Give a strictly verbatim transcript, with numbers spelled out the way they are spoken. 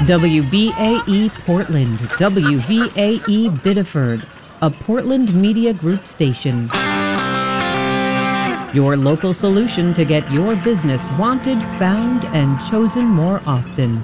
W V A E Portland, W V A E Biddeford, a Portland Media Group station. Your local solution to get your business wanted, found, and chosen more often.